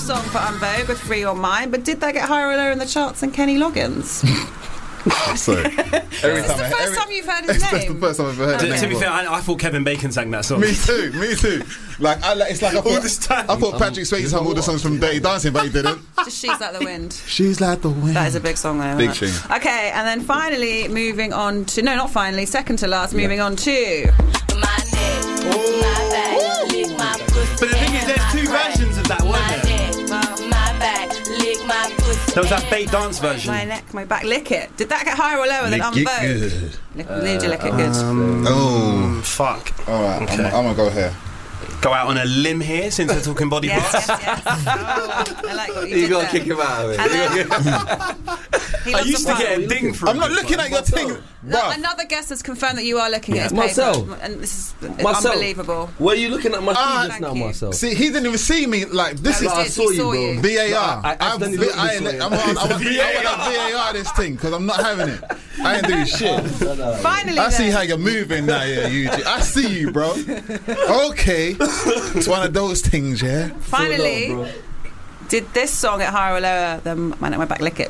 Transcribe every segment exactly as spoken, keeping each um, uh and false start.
song for Unvogue with Free Your Mind, but did that get higher or lower in the charts than Kenny Loggins? Sorry. Every Is this time the I, first every, time you've heard his That's name? the first time I've ever heard To, his to name. be fair, I, I thought Kevin Bacon sang that song. Me too, me too. Like, I, like it's like I thought, All this time. I thought Patrick Swayze sang all the songs from Dirty Dancing, but he didn't. Just She's Like the Wind. She's like the wind. That is a big song though. Big isn't it? tune. Okay, and then finally moving on to no, not finally, second to last, moving on to My neck, my back, lick my pussy. But the thing is, there's two versions of that, My weren't there? neck, my back, lick my pussy. There was that Bait Dance version. My Neck, My Back, Lick It. Did that get higher or lower than Lick it Unvogue? good. Lick, Did you lick it good? Oh. Fuck. All right, Okay. I'm, I'm going to go here. Go out on a limb here since we're talking body Yes, parts. yes, yes. Oh, I like what you, You did gotta there. kick him out of it. And then, he I loves used a to get pun. a ding from I'm not it. looking at your thing. No, Bruv. another guest has confirmed that you are looking Yeah. at his Marcel. paper, and this is Marcel, unbelievable. Were you looking at my Ah, feet just now, thank you. Marcel? See, he didn't even see me. Like, this No, is he I did, saw he you, saw bro. you. V A R. No, I- I I'm, accidentally V- looked I this ain't, way. I'm, on, I'm, on, I'm on V A R this thing because I'm not having it. I ain't doing shit. Finally, I see then. how you're moving now, yeah, Eugene. I see you, bro. Okay. It's one of those things, yeah. Finally, did this song get higher or lower than My Neck, My Back, Lick It?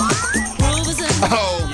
Oh,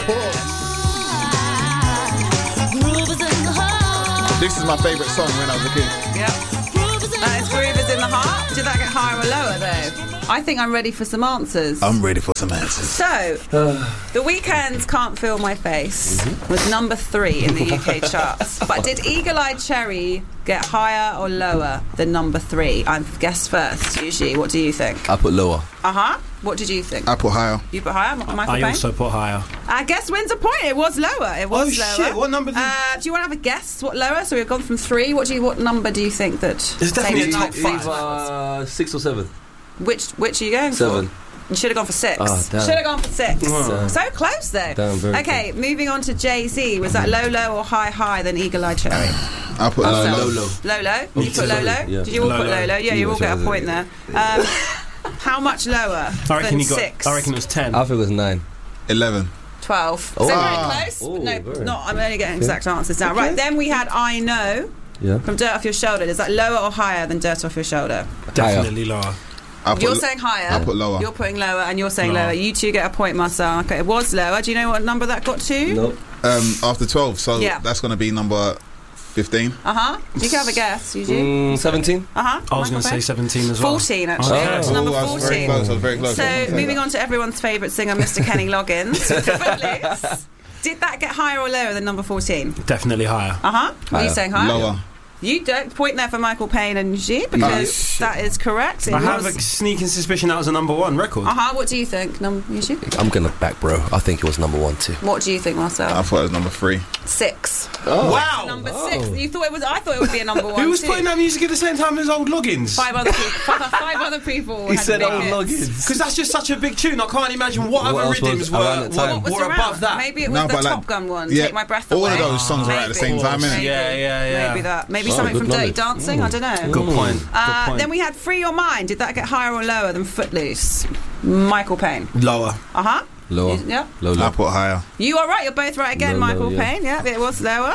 cool. This is my favourite song when I was a kid. Yep. That is Groove Is in the Heart. Did that get higher or lower though? I think I'm ready for some answers. I'm ready for some answers. So, The Weeknd's Can't Feel My Face was number three in the U K charts. But did Eagle Eye Cherry get higher or lower than number three? I'm guess first, usually. What do you think? I put lower. Uh-huh. What did you think? I put higher. You put higher, Michael I Payne? also put higher. I guess wins a point. It was lower. It was Oh, lower. shit. What number did- Uh, do you want to have a guess? What lower? So we've gone from three. What do you? What number do you think that? There's definitely takes a top you- five. Either six or seven. Which which are you going Seven. for? You should have gone for six. Oh, damn. Should have gone for six. Oh. So close though. Damn, very okay, moving on to Jay-Z. Was that low, low or high, high than Eagle Eye Cherry? I put Uh, low. low, low. Low, low. You put low, low. Yeah. Did you all Low, put low. low, low? Yeah, you Yeah, all get a sure, point there. Um, how much lower I reckon than you got. six? I reckon it was ten. I think it was nine. eleven. Twelve. Oh. So Ah. very close. Oh, no, very. not. I'm only getting exact answers now. Right. Then we had I Know Yeah. from Dirt Off Your Shoulder. Is that lower or higher than Dirt Off Your Shoulder? Definitely lower. I put You're lo- saying higher. I put lower. You're putting lower, and you're saying Lower. lower. You two get a point, Marcel. Okay, it was lower. Do you know what number that got to? Nope. Um, after twelve, so Yeah. that's going to be number fifteen. Uh huh. You can have a guess. You do. Mm, seventeen? Uh huh. I was going to say seventeen as well. fourteen actually. Okay. It's number Oh, I was very fourteen. close. I was very close. So moving on to everyone's favourite singer, Mister Kenny Loggins. Footloose. Did that get higher or lower than number fourteen? Definitely higher. Uh huh. What are you Higher. saying? Higher. Lower. You don't point there for Michael Payne and G because that is correct. It I have was- a sneaking suspicion that was a number one record. Uh huh. What do you think, Num- Yuji? I'm gonna back, bro. I think it was number one too. What do you think, Marcel? I thought it was number three. Six. Oh. Wow! Number six. You thought it was? I thought it would be a number one. Who was too. putting that music at the same time as old Loggins? Five other people. Five, five other people. He had said big old hits. logins. Because that's just such a big tune. I can't imagine what, What other else was rhythms were, around that time? were, What was were around? above that. Maybe it was No, the but Top like- Gun one. yeah, Take My Breath all Away. of those songs are at the same time, innit? Maybe. Yeah, yeah, yeah. Maybe that. Maybe Oh, something good from Dirty knowledge. Dancing. I don't know. Good point. Good Uh, point. then we had Free Your Mind. Did that get higher or lower than Footloose? Michael Payne. Lower. Uh huh. Lower. Yeah. Low, I low. put higher. You are right. You're both right again, Low, Michael low, yeah. Payne. Yeah, it was lower.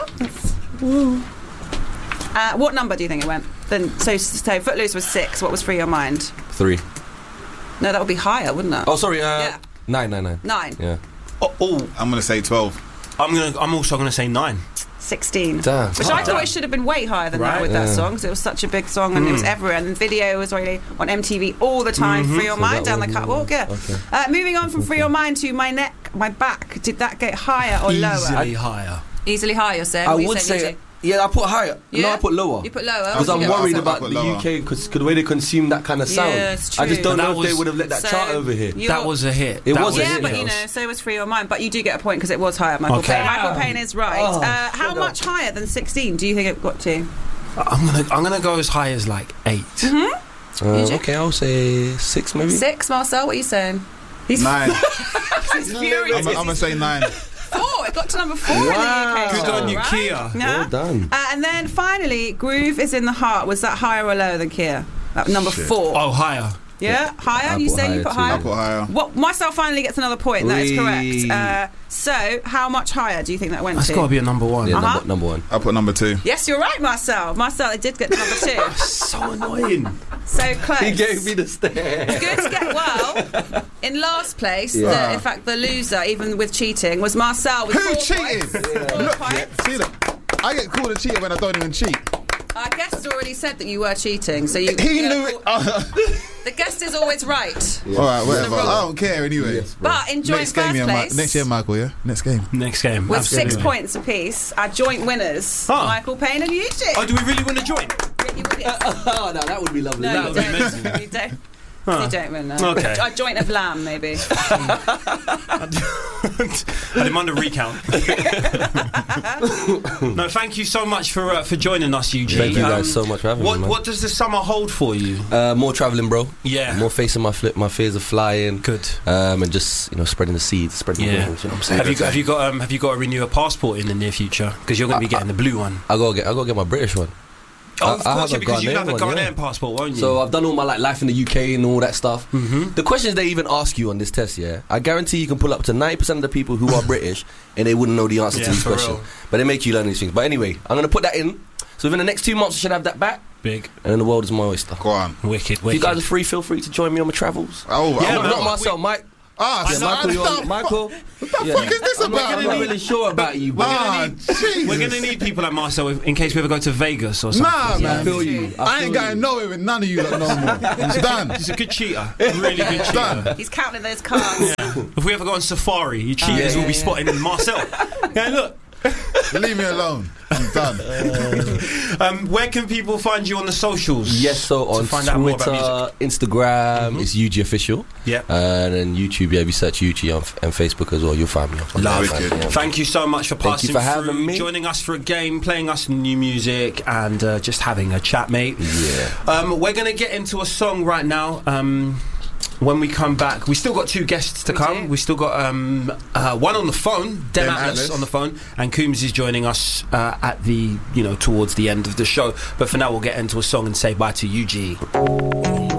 Uh, what number do you think it went? Then so so Footloose was six. What was Free Your Mind? Three. No, that would be higher, wouldn't it? Oh, sorry. Uh, Yeah. Nine, nine, nine. Nine. Yeah. Oh, oh, I'm going to say twelve. I'm gonna. I'm also gonna say nine. Sixteen. Damn. Which I thought it should have been way higher than that Right. with that Yeah. song because it was such a big song and it was everywhere and the video was really on M T V all the time. Free Your So Mind that down the was- catwalk. Yeah. Okay. Uh, moving on from Free Your Mind to My Neck, My Back. Did that get higher or lower? Easily higher. Easily higher. You're saying. I What you would saying, say, Yuji? yeah, I put higher. Yeah? No, I put lower. You put lower Because What I'm did you get? worried I about put the lower. U K because the way they consume that kind of sound. Yeah, it's I just true. don't But know that if they was- would have let that So, chart over here. you- That was a hit. It That was a was Yeah, hit. but you know, so was Free Your Mind. But you do get a point because it was higher, Michael Okay. Payne. Michael Payne is right. Oh, uh, how shut much higher than sixteen do you think it got to? I'm gonna. I'm gonna go as high as like eight. Mm-hmm. Uh, Did you? okay, I'll say six maybe. Six, Marcel. What are you saying? He's Nine. he's furious. I'm, I'm going to say nine. Four. It got to number four in the U K. Good chart, on you, right? Kia. Yeah. Well done. Uh, and then finally, Groove Is in the Heart. Was that higher or lower than Kia? That number Shit. four. Oh, higher. Yeah, higher. I You put say you higher put too. higher. I put higher. What? Marcel finally gets another point. That is Whee. correct. Uh, so, how much higher do you think that went That's to? got to be a number one. Yeah, Uh-huh. number, number one. I put number two. Yes, you're right, Marcel. Marcel, it did get to number two. So annoying. So close. He gave me the stare. Good to get well. In last place, Yeah. the, in fact, the loser, even with cheating, was Marcel with Who four cheated? points. Four Look, points. see, look, I get called a cheater when I don't even cheat. Our guest has already said that you were cheating, so you. He you knew know, it. Uh, The guest is always right. All right, whatever. rule. I don't care anyway. Yes, bro. But in joint Next first game, yeah, Ma- place, next year, Michael. Yeah, next game. Next game. with Absolutely. six points apiece, our joint winners, Oh. Michael Payne and Eugene. Oh, do we really want to join? Yeah, you win it. Oh, no, that would be lovely. No, that you would be don't. amazing. You don't. Huh. You don't win that. Okay. A joint of lamb, maybe. I demand a recount. No, thank you so much for uh, for joining us, Eugene. Thank you guys Um, so much for having What me, man. what does the summer hold for you? Uh, more travelling, bro. Yeah. More facing my flip, my fears of flying. Good. Um, and just, you know, spreading the seeds, spreading the Yeah. wings, you know what I'm saying? Have you got have you got um, have you got to renew a passport in the near future? Because you're going to be getting the blue one. I gotta get, I gotta get my British one. Oh, I- of I course, have yeah, a because you Ghanaian have a one, Ghanaian yeah. passport, won't you? So I've done all my like life in the U K and all that stuff. Mhm. The questions they even ask you on this test, yeah, I guarantee you can pull up to ninety percent of the people who are British and they wouldn't know the answer Yeah, to these for questions. real. But they make you learn these things. But anyway, I'm gonna put that in. So within the next two months, I should have that back, Big, and then the world is my oyster. Go on. wicked, If wicked. you guys are free, feel free to join me on my travels. Oh, Yeah, I'm man. not Not myself, Mike. Ah, Yeah, so Michael, I- you're on, Michael. What the fuck is this I'm about, not bro? really sure about you, but Ah, Jesus. We're going to need people like Marcel if- in case we ever go to Vegas or something. Nah, I man. feel you. I feel ain't you. going nowhere with none of you lot no more. It's done. He's a good cheater. Really good cheater. Done. He's counting those cards. If we ever go on safari, you cheaters yeah, will yeah, be yeah. spotting in Marcel. Yeah, look. Leave me alone. I'm done. Um, where can people find you on the socials? Yes, so on find out more Twitter, about Instagram, it's U G Official. Yeah. Uh, and then YouTube, yeah, if you search U G on f- and Facebook as well, you'll find me. on Love. there, man, yeah. Thank you so much for Thank passing you for having through, me. joining us for a game, playing us some new music, and uh, just having a chat, mate. Yeah. Um, we're going to get into a song right now. Um, when we come back, we still got two guests to We come. do. We still got um, uh, one on the phone, Dem Dem Atlas, Atlas. on the phone, and Coombs is joining us uh, at the, you know, towards the end of the show. But for now, we'll get into a song and say bye to U G.